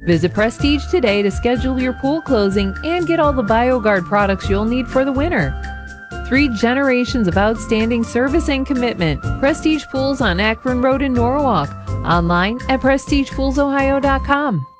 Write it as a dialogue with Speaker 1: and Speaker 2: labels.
Speaker 1: Visit Prestige today to schedule your pool closing and get all the BioGuard products you'll need for the winter. 3 generations of outstanding service and commitment. Prestige Pools on Akron Road in Norwalk. Online at prestigepoolsohio.com.